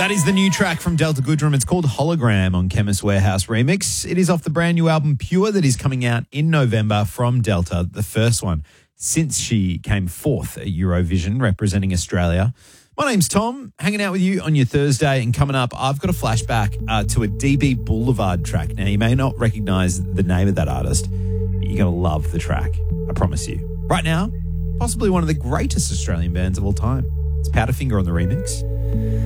That is the new track from Delta Goodrem. It's called Hologram on Chemist Warehouse Remix. It is off the brand new album Pure that is coming out in November from Delta, the first one since she came fourth at Eurovision representing Australia. My name's Tom, hanging out with you on your Thursday, and coming up, I've got a flashback to a DB Boulevard track. Now, you may not recognise the name of that artist, but you're going to love the track, I promise you. Right now, possibly one of the greatest Australian bands of all time. It's Powderfinger on the remix.